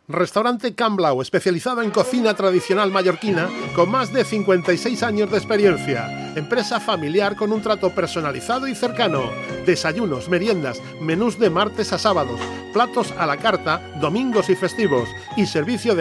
Restaurante Can Blau, especializado en cocina tradicional mallorquina, con más de 56 años de experiencia. Empresa familiar con un trato personalizado y cercano. Desayunos, meriendas, menús de martes a sábados, platos a la carta, domingos y festivos, y servicio de